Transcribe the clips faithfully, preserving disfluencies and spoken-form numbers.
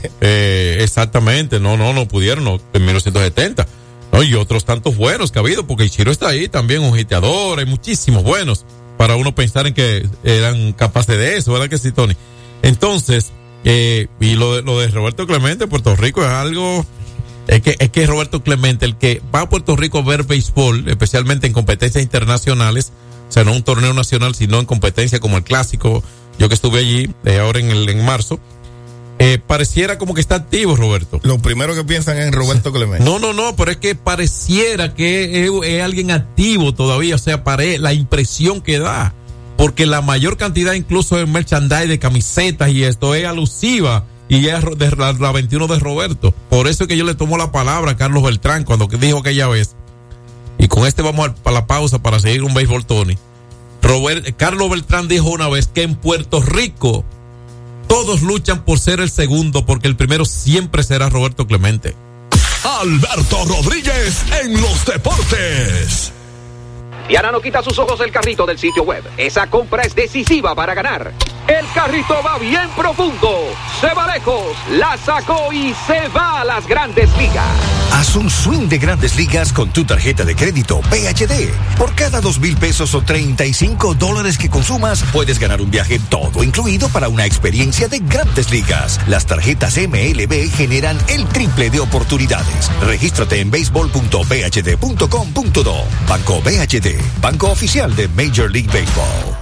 eh, exactamente, no, no, no pudieron, no, en mil novecientos setenta. No, y otros tantos buenos que ha habido, porque Ichiro está ahí también, un hiteador, hay muchísimos buenos, para uno pensar en que eran capaces de eso, ¿verdad que sí, Tony? Entonces, eh, y lo de, lo de Roberto Clemente, Puerto Rico es algo, es que, es que Roberto Clemente, el que va a Puerto Rico a ver béisbol, especialmente en competencias internacionales, o sea, no un torneo nacional, sino en competencias como el Clásico, yo que estuve allí, eh, ahora en el, en marzo, Eh, pareciera como que está activo, Roberto. Lo primero que piensan es en Roberto Clemente. No, no, no, pero es que pareciera que es, es alguien activo todavía, o sea, pare, la impresión que da, porque la mayor cantidad incluso de merchandise, de camisetas y esto es alusiva y es de la, la veintiuno de Roberto. Por eso es que yo le tomo la palabra a Carlos Beltrán cuando dijo aquella vez, y con este vamos a, a la pausa para seguir un béisbol, Tony. Robert, Carlos Beltrán dijo una vez que en Puerto Rico todos luchan por ser el segundo, porque el primero siempre será Roberto Clemente. Alberto Rodríguez en los deportes. Diana no quita sus ojos del carrito del sitio web. Esa compra es decisiva para ganar. El carrito va bien profundo, se va lejos, la sacó y se va a las Grandes Ligas. Haz un swing de Grandes Ligas con tu tarjeta de crédito P H D. Por cada dos mil pesos o treinta y cinco dólares que consumas, puedes ganar un viaje todo incluido para una experiencia de Grandes Ligas. Las tarjetas M L B generan el triple de oportunidades. Regístrate en béisbol punto b h d punto com punto do. Banco B H D, banco oficial de Major League Baseball.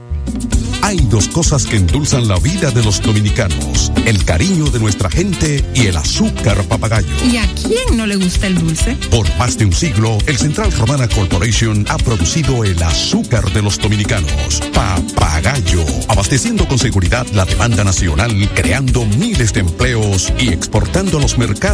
Hay dos cosas que endulzan la vida de los dominicanos: el cariño de nuestra gente y el azúcar papagayo. ¿Y a quién no le gusta el dulce? Por más de un siglo, el Central Romana Corporation ha producido el azúcar de los dominicanos, Papagayo, abasteciendo con seguridad la demanda nacional, creando miles de empleos y exportando a los mercados